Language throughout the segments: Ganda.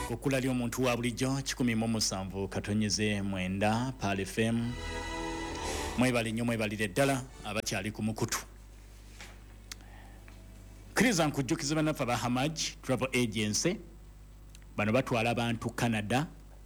okula lyo omuntu wa bulijjo 107 katonyeze mwenda Pal FM mwebali nnyo mwebalire ddala abakyali ku mukutu kkiriza nkujjukiza bannaffe aba Hamaj Travel Agency bano batwala abantu Canada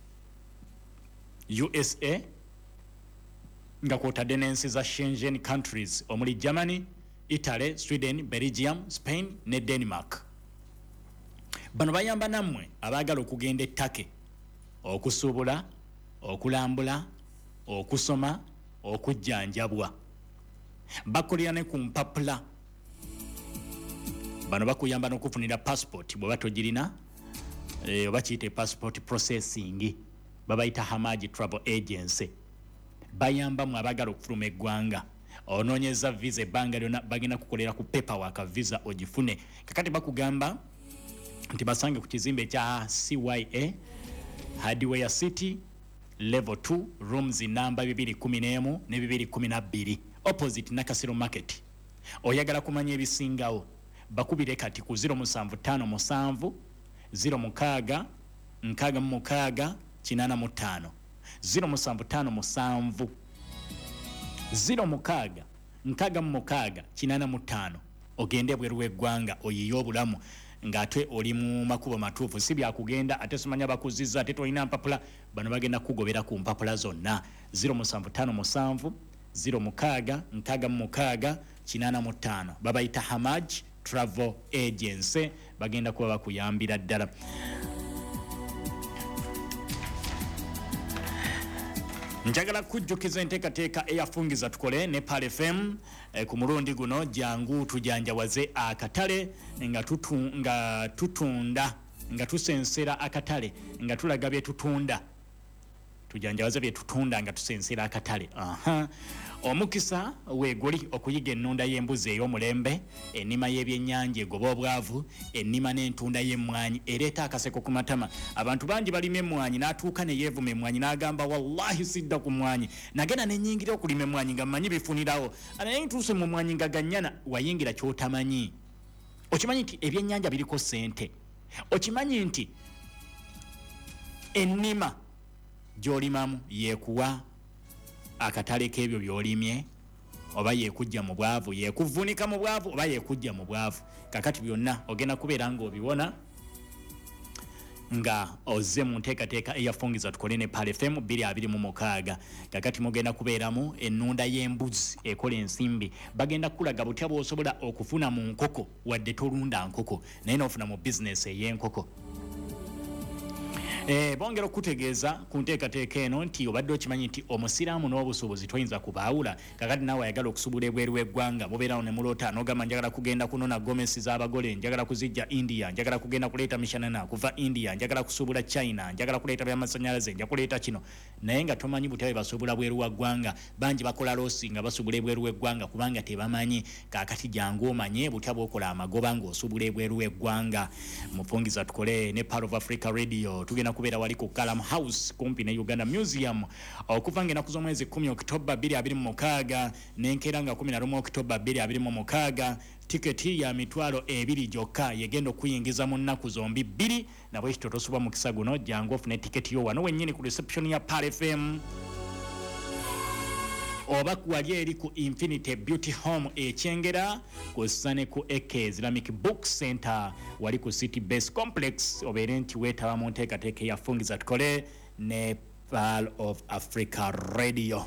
USA nga kwotadde n'ensi za Schengen countries omuli Germany, Italy, Sweden, Belgium, Spain ne Denmark. Bano bayamba nammwe abaagala okugenda ettake okusuubula okulambula okusoma okujjanjabwa bakolera ne ku mpapula bano bakuyamba n'okufunira passport bw'oba togirina oba kiyite passport processing babayita Hamaj Travel Agency bayamba mu abaagala okufuluma eggwanga onoonyeza visa ebbanga lyonna bagenda kukolera ku paperwork visa ogifune kakati bakugamba nti basange ku kizimbe kya CYA Hardware City level 2 rooms number 211 ne 212 opposite Nakasero Market. Oyagala kumanya ebisingawo bakubire kati ku 0757 06 nkaaga 85 0757 06 nkaaga 85 ogende bweru w'eggwanga oyiye obulamu ng'ate oli mu makubo matuufu si byakugenda ate simanya bakuzizza ate tolina mpapula bano bagenda kugobera ku mpapula zonna 0757 06 nkaaga 85 babayita Hamaj Travel Agency bagenda kuba bakuyambira ddala. Njagala kujjukiza enteekateeka eyafungiza tukole ne Pal FM ku mulundi guno jangu tujanjawaze akatale nga tutunda nga tusensera akatale nga tulaga bye tutunda tujanjawaze bye tutunda nga tusensera akatale omukisa weegoli okuyiga ennunda y'embuzi ey'omulembe ennima y'ebyennyanja egoba obwavu ennima n'entunda y'emmwanyi ereeta akaseko ku matama abantu bangi balima emmwanyi n'atuuka ne yeevuma emmwanyi n'agamba wallahi sidda ku mmwanyi nagenda ne nnyingira okulima emmwanyi nga mmanyi bifunirawo naye ntuuse mu mmwanyi nga gannyana wayingira ky'otamanyi okimanyi nti ebyennyanja biriko ssente okimanyi nti ennima gy'olimamu yeekuwa akatale k'ebyo by'olimye oba yeekujja mu bwavu yeekuvunika mu bwavu oba yeekujja mu bwavu kakati byonna ogenda kubeera ng'obiwona nga ozze mu nteekateeka eyafungiza tukole ne Pal FM 226 kakati mugenda kubeeramu ennunda y'embuzi ekola ensimbi bagenda kulaga butya bw'osobola okufuna mu nkoko wadde tolunda nkoko naye n'ofuna mu bizinesi ey'enkoko. Bongera okutegeeza ku nteekateeka eno nti obadde okimanyi nti omusiraamu n'obusuubuzi toyinza kubaawula kakati naawe ayagala okusubula ebweru w'eggwanga mubeerawo ne muloota n'ogamba njagala kugenda kunona gomesi z'abagole njagala kuzijja India njagala kugenda kuleeta mishanana kuva India njagala kusuubula China njagala kuleeta by'amasannyalaze nja kuleeta kino naye nga tomanyi butya basuubula bweru wa ggwanga bangi bakola loosi nga basuubula ebweru w'eggwanga kubanga tebamanyi kakati jangu omanye butya bw'okola amagoba ng'osuubula ebweru w'eggwanga mufungiza tukole ne Part of Africa Radio tugenda kubeera wali ku Kalam House kumpi ne Uganda Museum okuva ng'ennaku z'omwezi 10 Oktoba 2026 n'enkeera nga 11 Oktoba 2026 tiketi ya mitwalo 2 gyokka yegenda okuyingiza mu nnaku zombi 2 nabwe ekito tosuba mu kisa guno jangu ofune tiketi yo wano wennyini ku reception ya Pal FM oba kuwali eri ku Infinity Beauty Home ekyengera kusane ku AK Islamic Book Center wali ku City Base Complex obeere nti weetaba mu nteekateeka eyafungiza tukole ne Pal of Africa Radio.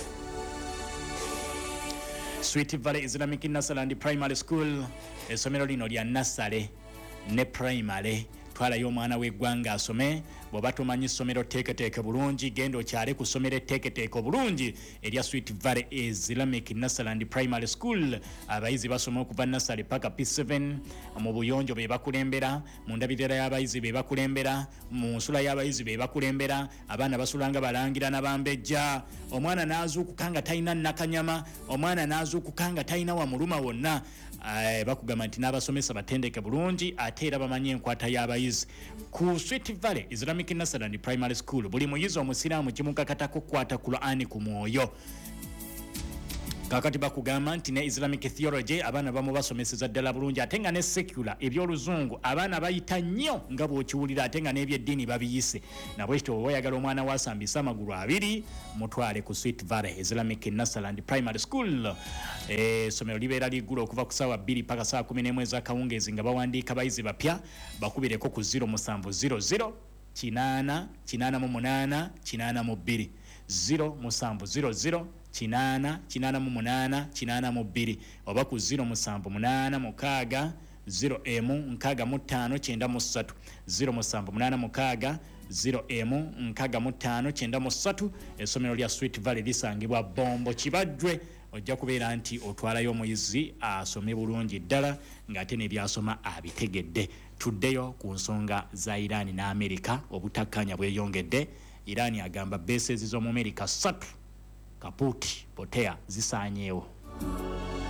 Sweet Valley Islamic Nursery and Primary School essomero lino lya nursery ne primary twalayo omwana w'eggwanga asome bw'oba tomanyi ssomero teeketeeke bulungi genda okyale ku ssomero etteeketeeke obulungi erya Sweet Valley Islamic Nursery and Primary School abayizi basoma okuva nursery paka P7 mu buyonjo be bakulembera mu ndabirira y'abayizi be bakulembera mu nsula y'abayizi be bakulembera abaana basulanga balangira n'abambejja omwana n'azuukuka nga talina nnakanyama omwana n'azuukuka nga talina wamuluma wonna bakugamba nti n'abasomesa batendeke bulungi ate era bamanyi enkwata y'abayizi ku Sweet Valley Islamic Nursery and Primary School buli muyizi omusiraamu kimukakatako kukwata Qur'ani ku mwoyo kakati bakugamba nti ne Islamic theology abaana bamu basomeseza ddala bulungi ate nga ne secular ebyoluzungu abaana bayita nnyo nga bw'okiwulira ate nga n'ebyeddiini babiyise nabwe kityo oba oyagala omwana wasambisa amagulu abiri mutwale ku Sweet Valley Islamic Nasaland Primary School essomero libeera liggula okuva ku ssaawa 2 paka ssaawa 11 ez'akawungeezi nga bawandiika bayizi bapya bakubireko ku 0700 888 882 0700 888 oba ku 0786 0M6593 0786 0M6593 essomero lya Sweet Valley lisangibwa Bombo Kibajjwe ojja kubeera nti otwalayo omuyizi asome bulungi ddala ng'ate n'ebyasoma abitegedde. Tuddeyo ku nsonga za Iran ne Amerika obutakkaanya bweyongedde. Iran agamba bases z'omu Amerika 3 kaputi potea zisaanyeewo.